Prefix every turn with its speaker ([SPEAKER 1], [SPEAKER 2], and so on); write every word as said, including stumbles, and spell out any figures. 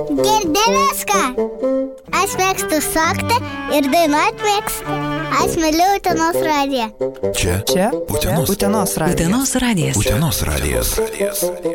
[SPEAKER 1] Girdi viską. Aš mėgstu šokti ir dainuot mėgstu. Aš myliu Utenos radiją.
[SPEAKER 2] Čia?
[SPEAKER 3] Čia?
[SPEAKER 2] Utenos.
[SPEAKER 3] Utenos radijas.
[SPEAKER 4] Utenos radijas.
[SPEAKER 2] Utenos radijas.